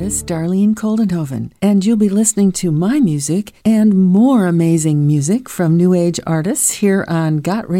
artist Darlene Koldenhoven, and you'll be listening to my music and more amazing music from New Age artists here on Got Radio.